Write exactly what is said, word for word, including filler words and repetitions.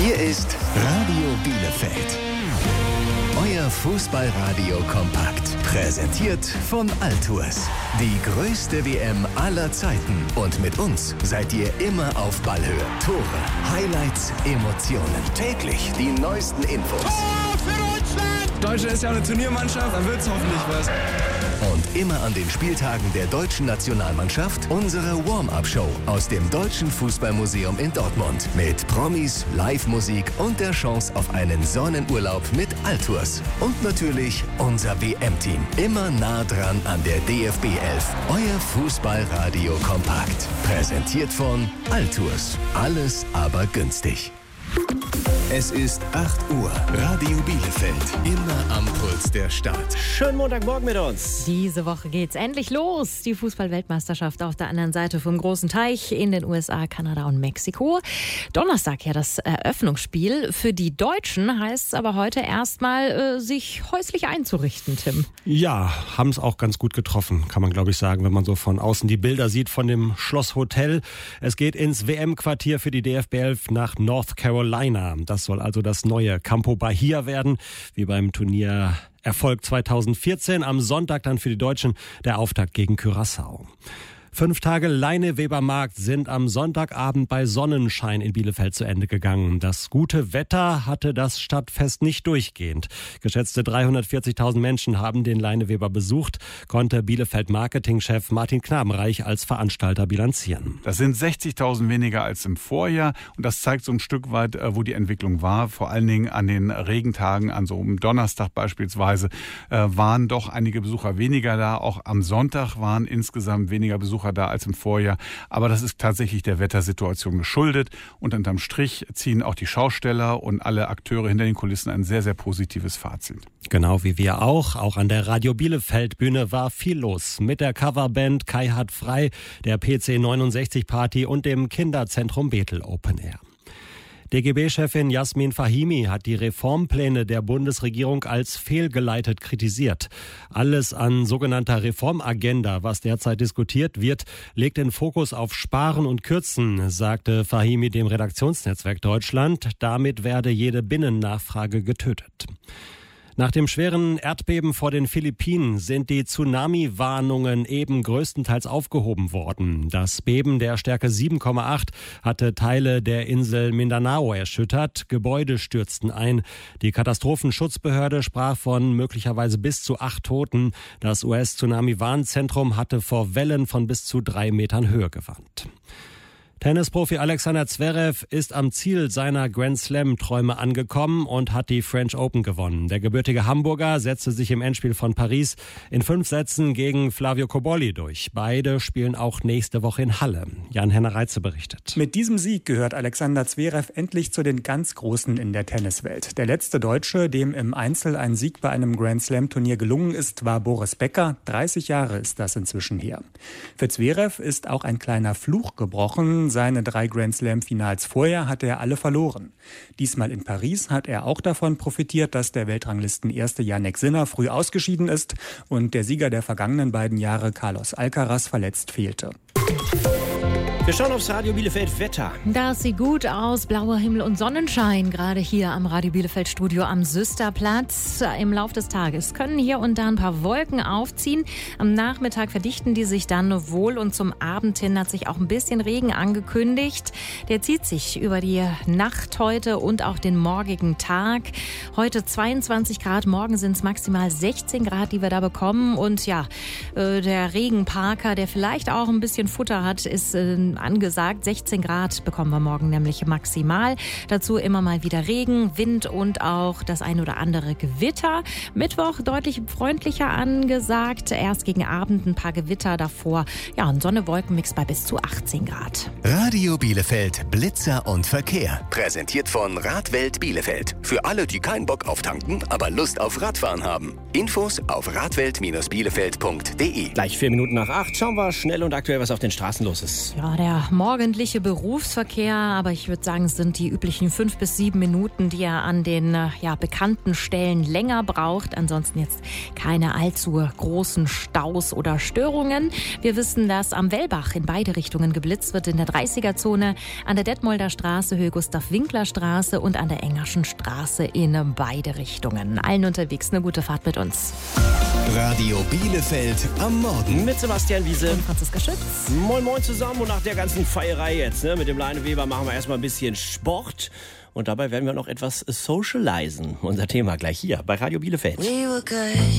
Hier ist Radio Bielefeld. Euer Fußballradio kompakt. Präsentiert von Altours. Die größte W M aller Zeiten. Und mit uns seid ihr immer auf Ballhöhe. Tore, Highlights, Emotionen. Täglich die neuesten Infos. Tor für Deutschland! Deutschland ist ja auch eine Turniermannschaft, dann wird's hoffentlich was. Und immer an den Spieltagen der deutschen Nationalmannschaft unsere Warm-Up-Show aus dem Deutschen Fußballmuseum in Dortmund. Mit Promis, Live-Musik und der Chance auf einen Sonnenurlaub mit Altours. Und natürlich unser W M-Team. Immer nah dran an der D F B elf. Euer Fußballradio kompakt. Präsentiert von Altours. Alles aber günstig. Es ist acht Uhr. Radio Bielefeld. Immer am Puls der Stadt. Schönen Montagmorgen mit uns. Diese Woche geht's endlich los. Die Fußball-Weltmeisterschaft auf der anderen Seite vom großen Teich in den U S A, Kanada und Mexiko. Donnerstag ja das Eröffnungsspiel. Für die Deutschen heißt es aber heute erstmal, äh, sich häuslich einzurichten, Tim. Ja, haben es auch ganz gut getroffen, kann man glaube ich sagen, wenn man so von außen die Bilder sieht von dem Schlosshotel. Es geht ins W M-Quartier für die D F B elf nach North Carolina. Das soll also das neue Campo Bahia werden, wie beim Turnier Erfolg zweitausendvierzehn. Am Sonntag dann für die Deutschen der Auftakt gegen Curaçao. Fünf Tage Leinewebermarkt sind am Sonntagabend bei Sonnenschein in Bielefeld zu Ende gegangen. Das gute Wetter hatte das Stadtfest nicht durchgehend. Geschätzte dreihundertvierzigtausend Menschen haben den Leineweber besucht, konnte Bielefeld-Marketingchef Martin Knabenreich als Veranstalter bilanzieren. Das sind sechzigtausend weniger als im Vorjahr und das zeigt so ein Stück weit, wo die Entwicklung war. Vor allen Dingen an den Regentagen, an so einem Donnerstag beispielsweise, waren doch einige Besucher weniger da. Auch am Sonntag waren insgesamt weniger Besucher da als im Vorjahr. Aber das ist tatsächlich der Wettersituation geschuldet. Und unterm Strich ziehen auch die Schausteller und alle Akteure hinter den Kulissen ein sehr, sehr positives Fazit. Genau wie wir auch. Auch an der Radio Bielefeld Bühne war viel los. Mit der Coverband Kai hat frei, der P C neunundsechzig Party und dem Kinderzentrum Bethel Open Air. D G B-Chefin Jasmin Fahimi hat die Reformpläne der Bundesregierung als fehlgeleitet kritisiert. Alles an sogenannter Reformagenda, was derzeit diskutiert wird, legt den Fokus auf Sparen und Kürzen, sagte Fahimi dem Redaktionsnetzwerk Deutschland. Damit werde jede Binnennachfrage getötet. Nach dem schweren Erdbeben vor den Philippinen sind die Tsunami-Warnungen eben größtenteils aufgehoben worden. Das Beben der Stärke sieben Komma acht hatte Teile der Insel Mindanao erschüttert. Gebäude stürzten ein. Die Katastrophenschutzbehörde sprach von möglicherweise bis zu acht Toten. Das U S-Tsunami-Warnzentrum hatte vor Wellen von bis zu drei Metern Höhe gewarnt. Tennisprofi Alexander Zverev ist am Ziel seiner Grand-Slam-Träume angekommen und hat die French Open gewonnen. Der gebürtige Hamburger setzte sich im Endspiel von Paris in fünf Sätzen gegen Flavio Cobolli durch. Beide spielen auch nächste Woche in Halle. Jan-Henner Reitze berichtet. Mit diesem Sieg gehört Alexander Zverev endlich zu den ganz Großen in der Tenniswelt. Der letzte Deutsche, dem im Einzel ein Sieg bei einem Grand-Slam-Turnier gelungen ist, war Boris Becker. dreißig Jahre ist das inzwischen her. Für Zverev ist auch ein kleiner Fluch gebrochen. Seine drei Grand-Slam-Finals vorher hatte er alle verloren. Diesmal in Paris hat er auch davon profitiert, dass der Weltranglisten-Erste Jannik Sinner früh ausgeschieden ist und der Sieger der vergangenen beiden Jahre Carlos Alcaraz verletzt fehlte. Wir schauen aufs Radio Bielefeld Wetter. Das sieht gut aus. Blauer Himmel und Sonnenschein, gerade hier am Radio Bielefeld Studio am Süsterplatz. Im Lauf des Tages können hier und da ein paar Wolken aufziehen. Am Nachmittag verdichten die sich dann wohl und zum Abend hin hat sich auch ein bisschen Regen angekündigt. Der zieht sich über die Nacht heute und auch den morgigen Tag. Heute zweiundzwanzig Grad, morgen sind es maximal sechzehn Grad, die wir da bekommen. Und ja, der Regenparker, der vielleicht auch ein bisschen Futter hat, ist angesagt. sechzehn Grad bekommen wir morgen nämlich maximal. Dazu immer mal wieder Regen, Wind und auch das ein oder andere Gewitter. Mittwoch deutlich freundlicher angesagt. Erst gegen Abend ein paar Gewitter davor. Ja, ein Sonne-Wolken-Mix bei bis zu achtzehn Grad. Radio Bielefeld, Blitzer und Verkehr. Präsentiert von Radwelt Bielefeld. Für alle, die keinen Bock auf tanken, aber Lust auf Radfahren haben. Infos auf radwelt Bindestrich bielefeld Punkt de. Gleich vier Minuten nach acht. Schauen wir schnell und aktuell, was auf den Straßen los ist. Ja, der der morgendliche Berufsverkehr, aber ich würde sagen, es sind die üblichen fünf bis sieben Minuten, die er an den ja, bekannten Stellen länger braucht. Ansonsten jetzt keine allzu großen Staus oder Störungen. Wir wissen, dass am Wellbach in beide Richtungen geblitzt wird, in der dreißiger-Zone, an der Detmolder Straße, Höhe Gustav-Winkler-Straße und an der Engerschen Straße in beide Richtungen. Allen unterwegs eine gute Fahrt mit uns. Radio Bielefeld am Morgen. Mit Sebastian Wiese und Franziska Schütz. Moin Moin zusammen, und nach der ganzen Feierei jetzt ne, mit dem Leine Weber machen wir erstmal ein bisschen Sport. Und dabei werden wir noch etwas socialisen. Unser Thema gleich hier bei Radio Bielefeld.